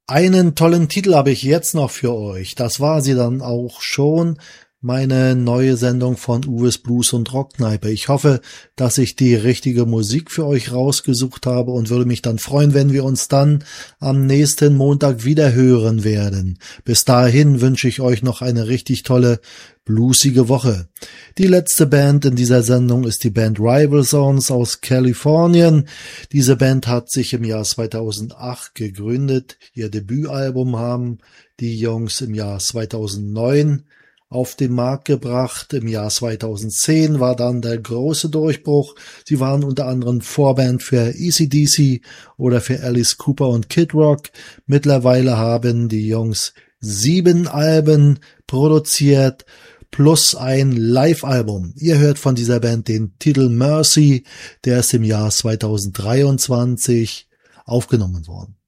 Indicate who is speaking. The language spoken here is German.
Speaker 1: Einen tollen Titel habe ich jetzt noch für euch. Das war sie dann auch schon, meine neue Sendung von Uwes Blues und Rockkneipe. Ich hoffe, dass ich die richtige Musik für euch rausgesucht habe und würde mich dann freuen, wenn wir uns dann am nächsten Montag wieder hören werden. Bis dahin wünsche ich euch noch eine richtig tolle, bluesige Woche. Die letzte Band in dieser Sendung ist die Band Rival Sons aus Kalifornien. Diese Band hat sich im Jahr 2008 gegründet. Ihr Debütalbum haben die Jungs im Jahr 2009 auf den Markt gebracht. Im Jahr 2010 war dann der große Durchbruch. Sie waren unter anderem Vorband für AC/DC oder für Alice Cooper und Kid Rock. Mittlerweile haben die Jungs 7 Alben produziert plus ein Live-Album. Ihr hört von dieser Band den Titel Mercy, der ist im Jahr 2023 aufgenommen worden.